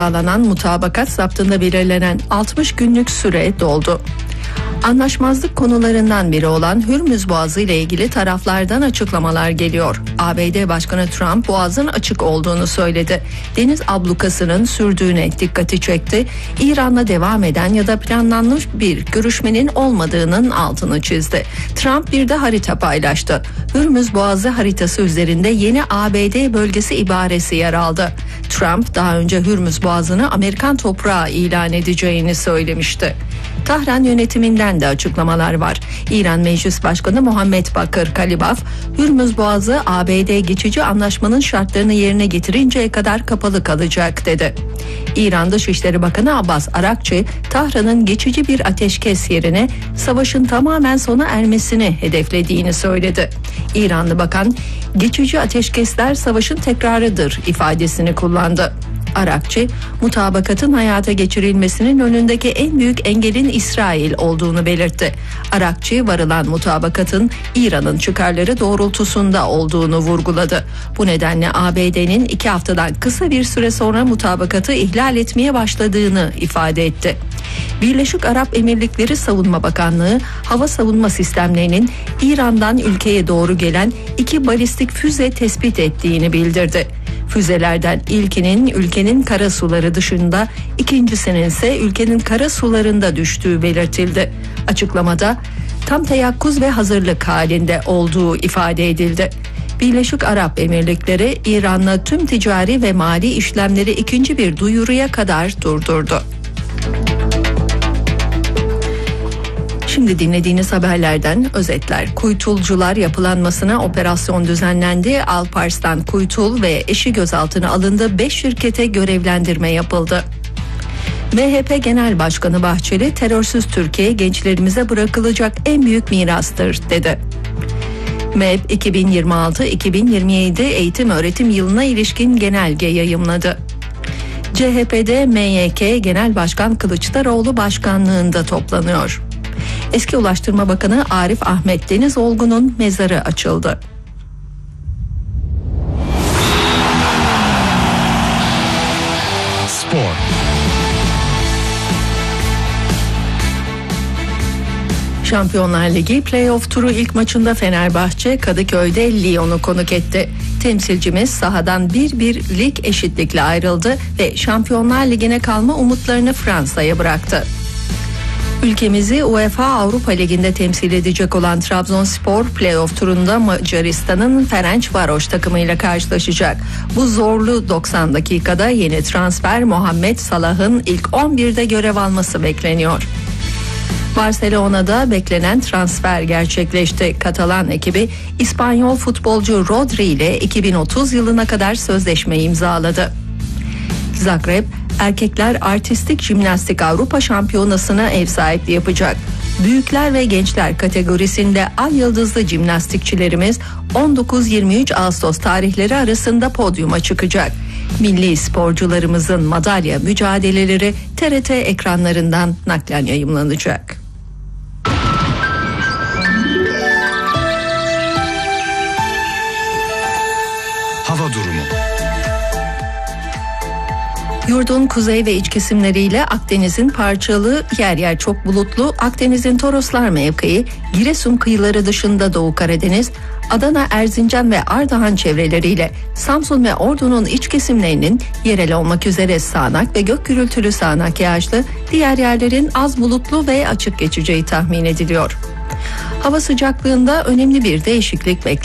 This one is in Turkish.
sağlanan mutabakat zaptında belirlenen 60 günlük süre doldu. Anlaşmazlık konularından biri olan Hürmüz Boğazı ile ilgili taraflardan açıklamalar geliyor. ABD Başkanı Trump boğazın açık olduğunu söyledi. Deniz ablukasının sürdüğüne dikkati çekti. İran'la devam eden ya da planlanmış bir görüşmenin olmadığının altını çizdi. Trump bir de harita paylaştı. Hürmüz Boğazı haritası üzerinde yeni ABD bölgesi ibaresi yer aldı. Trump daha önce Hürmüz Boğazı'nı Amerikan toprağı ilan edeceğini söylemişti. Tahran yönetiminden de açıklamalar var. İran Meclis Başkanı Muhammed Bakır Kalibaf, Hürmüz Boğazı ABD geçici anlaşmanın şartlarını yerine getirinceye kadar kapalı kalacak dedi. İran Dışişleri Bakanı Abbas Arakçı, Tahran'ın geçici bir ateşkes yerine savaşın tamamen sona ermesini hedeflediğini söyledi. İranlı bakan, geçici ateşkesler savaşın tekrarıdır ifadesini kullandı. Arakçı, mutabakatın hayata geçirilmesinin önündeki en büyük engelin İsrail olduğunu belirtti. Arakçı, varılan mutabakatın İran'ın çıkarları doğrultusunda olduğunu vurguladı. Bu nedenle ABD'nin 2 haftadan kısa bir süre sonra mutabakatı ihlal etmeye başladığını ifade etti. Birleşik Arap Emirlikleri Savunma Bakanlığı, hava savunma sistemlerinin İran'dan ülkeye doğru gelen 2 balistik füze tespit ettiğini bildirdi. Füzelerden ilkinin ülkenin kara suları dışında, ikincisinin ise ülkenin kara sularında düştüğü belirtildi. Açıklamada tam teyakkuz ve hazırlık halinde olduğu ifade edildi. Birleşik Arap Emirlikleri İran'la tüm ticari ve mali işlemleri ikinci bir duyuruya kadar durdurdu. Şimdi dinlediğiniz haberlerden özetler. Kuytulcular yapılanmasına operasyon düzenlendi. Alparslan Kuytul ve eşi gözaltına alındı. 5 şirkete görevlendirme yapıldı. MHP Genel Başkanı Bahçeli, terörsüz Türkiye gençlerimize bırakılacak en büyük mirastır dedi. MEP 2026-2027 eğitim öğretim yılına ilişkin genelge yayımladı. CHP'de MYK Genel Başkan Kılıçdaroğlu başkanlığında toplanıyor. Eski Ulaştırma Bakanı Arif Ahmet Denizolgu'nun mezarı açıldı. Spor. Şampiyonlar Ligi playoff turu ilk maçında Fenerbahçe Kadıköy'de Lyon'u konuk etti. Temsilcimiz sahadan 1-1 lig eşitlikle ayrıldı ve Şampiyonlar Ligi'ne kalma umutlarını Fransa'ya bıraktı. Ülkemizi UEFA Avrupa Ligi'nde temsil edecek olan Trabzonspor playoff turunda Macaristan'ın Ferencvaros takımıyla karşılaşacak. Bu zorlu 90 dakikada yeni transfer Muhammed Salah'ın ilk 11'de görev alması bekleniyor. Barcelona'da beklenen transfer gerçekleşti. Katalan ekibi İspanyol futbolcu Rodri ile 2030 yılına kadar sözleşme imzaladı. Zagreb, Erkekler Artistik Jimnastik Avrupa Şampiyonası'na ev sahipliği yapacak. Büyükler ve gençler kategorisinde ay yıldızlı jimnastikçilerimiz 19-23 Ağustos tarihleri arasında podyuma çıkacak. Milli sporcularımızın madalya mücadeleleri TRT ekranlarından naklen yayımlanacak. Hava durumu. Yurdun kuzey ve iç kesimleriyle Akdeniz'in parçalı, yer yer çok bulutlu, Akdeniz'in Toroslar mevkii, Giresun kıyıları dışında Doğu Karadeniz, Adana, Erzincan ve Ardahan çevreleriyle Samsun ve Ordu'nun iç kesimlerinin yerel olmak üzere sağanak ve gök gürültülü sağanak yağışlı, diğer yerlerin az bulutlu ve açık geçeceği tahmin ediliyor. Hava sıcaklığında önemli bir değişiklik bekleniyor.